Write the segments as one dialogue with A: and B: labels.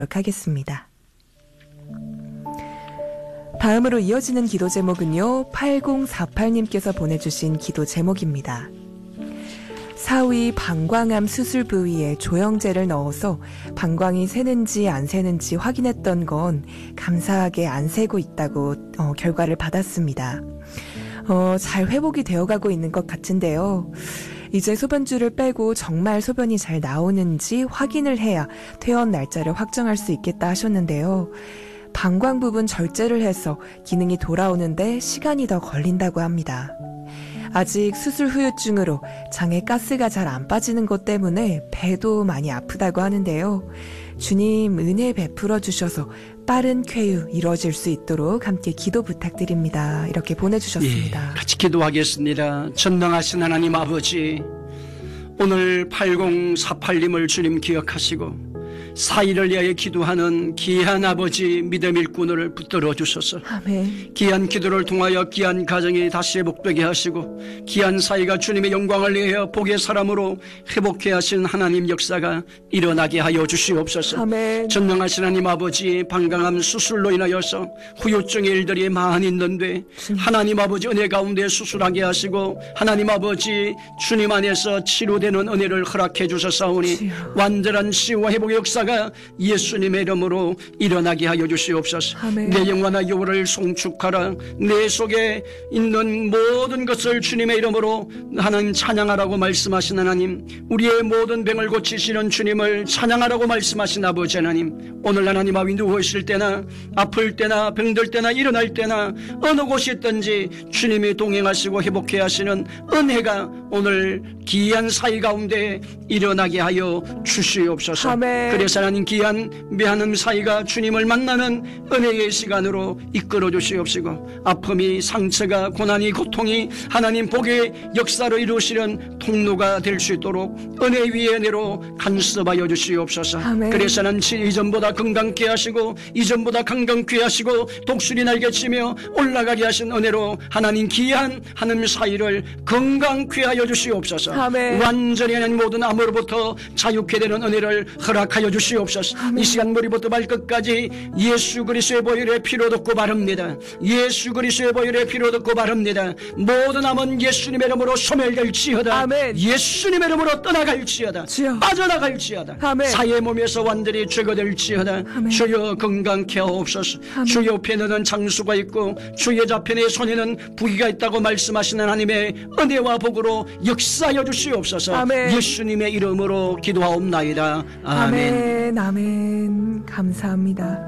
A: 하겠습니다. 다음으로 이어지는 기도 제목은요, 8048님께서 보내주신 기도 제목입니다. 사위 방광암 수술 부위에 조영제를 넣어서 방광이 새는지 안 새는지 확인했던 건 감사하게 안 새고 있다고 결과를 받았습니다. 잘 회복이 되어가고 있는 것 같은데요. 이제 소변줄을 빼고 정말 소변이 잘 나오는지 확인을 해야 퇴원 날짜를 확정할 수 있겠다 하셨는데요. 방광 부분 절제를 해서 기능이 돌아오는데 시간이 더 걸린다고 합니다. 아직 수술 후유증으로 장에 가스가 잘 안 빠지는 것 때문에 배도 많이 아프다고 하는데요. 주님 은혜 베풀어 주셔서 빠른 쾌유 이루어질 수 있도록 함께 기도 부탁드립니다. 이렇게 보내주셨습니다.
B: 같이 기도하겠습니다. 전능하신 하나님 아버지, 오늘 8048님을 주님 기억하시고 사이를 위하여 기도하는 귀한 아버지 믿음 일꾼을 붙들어 주셔서
A: 아멘.
B: 귀한 기도를 통하여 귀한 가정이 다시 회복되게 하시고 귀한 사이가 주님의 영광을 위하여 복의 사람으로 회복해 하신 하나님 역사가 일어나게 하여 주시옵소서.
A: 아멘.
B: 전능하신 하나님 아버지, 방광암 수술로 인하여서 후유증의 일들이 많이 있는데 하나님 아버지 은혜 가운데 수술하게 하시고 하나님 아버지 주님 안에서 치료되는 은혜를 허락해 주셨사오니 완전한 치유와 회복의 역사가 예수님의 이름으로 일어나게 하여 주시옵소서.
A: 아멘.
B: 내 영혼아 여호와를 송축하라. 내 속에 있는 모든 것을 주님의 이름으로 하나님 찬양하라고 말씀하신 하나님, 우리의 모든 병을 고치시는 주님을 찬양하라고 말씀하신 아버지 하나님, 오늘 하나님 아버지 누워있을 때나 아플 때나 병들 때나 일어날 때나 어느 곳이 있든지 주님이 동행하시고 회복해 하시는 은혜가 오늘 귀한 사이 가운데 일어나게 하여 주시옵소서.
A: 아멘.
B: 그래서 하나님 귀한 하나님 사이가 주님을 만나는 은혜의 시간으로 이끌어 주시옵시고 아픔이 상처가 고난이 고통이 하나님 복의 역사로 이루시는 통로가 될 수 있도록 은혜 위에 은혜로 간섭하여 주시옵소서.
A: 아멘.
B: 그래서 하나님 이전보다 건강케 하시고 이전보다 건강케 하시고 독수리 날개치며 올라가게 하신 은혜로 하나님 귀한 하나님 사이를 건강케 하여 주시옵소서.
A: 아멘.
B: 완전히 하나님 모든 암으로부터 자유케 되는 은혜를 허락하여 주시옵소서.
A: 아멘.
B: 이 시간 머리부터 발끝까지 예수 그리스도의 보혈의 피로 덮고 바릅니다. 예수 그리스도의 보혈의 피로 덮고 바릅니다. 모든 암은 예수님의 이름으로 소멸될지어다.
A: 아멘.
B: 예수님의 이름으로 떠나갈지어다.
A: 주여.
B: 빠져나갈지어다.
A: 아멘.
B: 사의 몸에서 완전히 제거될지어다.
A: 아멘.
B: 주여 건강케 하옵소서.
A: 아멘.
B: 주 옆에는 장수가 있고 주의 좌편의 손에는 부귀가 있다고 말씀하시는 하나님의 은혜와 복으로 역사하여 주시옵소서.
A: 아멘.
B: 예수님의 이름으로 기도하옵나이다. 아멘.
A: 아멘. 아멘. 감사합니다.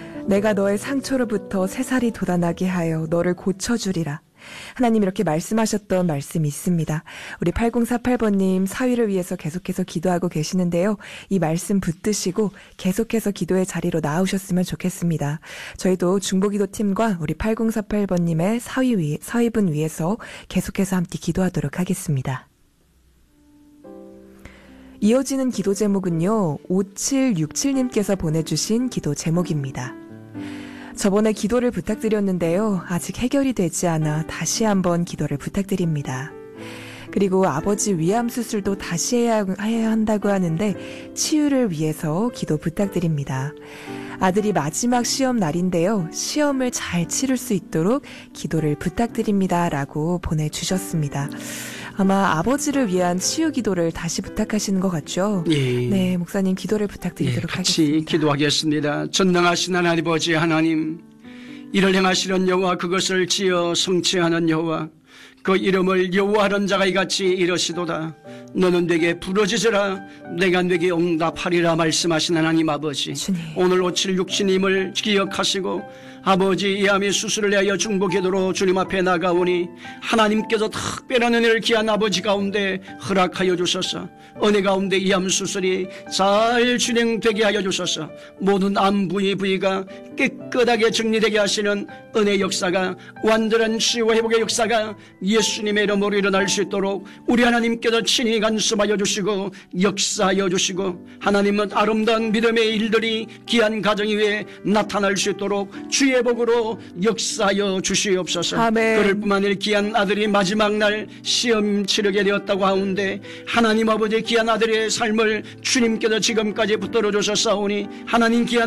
A: 내가 너의 상처로부터 새살이 돋아나게 하여 너를 고쳐주리라. 하나님 이렇게 말씀하셨던 말씀이 있습니다. 우리 8048번님 사위를 위해서 계속해서 기도하고 계시는데요. 이 말씀 붙드시고 계속해서 기도의 자리로 나오셨으면 좋겠습니다. 저희도 중보기도팀과 우리 8048번님의 사위분 위해서 계속해서 함께 기도하도록 하겠습니다. 이어지는 기도 제목은요, 5767님께서 보내주신 기도 제목입니다. 저번에 기도를 부탁드렸는데요. 아직 해결이 되지 않아 다시 한번 기도를 부탁드립니다. 그리고 아버지 위암 수술도 다시 해야 한다고 하는데 치유를 위해서 기도 부탁드립니다. 아들이 마지막 시험 날인데요. 시험을 잘 치를 수 있도록 기도를 부탁드립니다. 라고 보내주셨습니다. 아마 아버지를 위한 치유 기도를 다시 부탁하시는 것 같죠?
B: 예.
A: 네, 목사님 기도를 부탁드리도록
B: 같이
A: 하겠습니다.
B: 기도하겠습니다. 전능하신 하나님 아버지 하나님, 이를 행하시는 여호와 그것을 지어 성취하는 여호와, 그 이름을 여호와하는 자가 이같이 이러시도다. 너는 내게 부르짖으라 내가 내게 응답하리라 말씀하신 하나님 아버지,
A: 주님.
B: 오늘 5767님을 기억하시고 아버지 이 암의 수술을 위하여 중보기도로 주님 앞에 나가오니 하나님께서 특별한 은혜를 귀한 아버지 가운데 허락하여 주셔서 은혜 가운데 이 암 수술이 잘 진행되게 하여 주셔서 모든 암 부위가 깨끗하게 정리되게 하시는 은혜 역사가, 완전한 치유와 회복의 역사가 예수님의 이름으로 일어날 수 있도록 우리 하나님께서 친히 간섭하여 주시고 역사하여 주시고 하나님은 아름다운 믿음의 일들이 귀한 가정 위에 나타날 수 있도록 주의 복으로 역사하여 주시옵소서.
A: 아멘.
B: 그럴 뿐만 아니라 귀한 아들이 마지막 날 시험 치르게 되었다고 하는데 하나님 아버지 귀한 아들의 삶을 주님께서 지금까지 붙들어 주셨사오니 하나님 귀한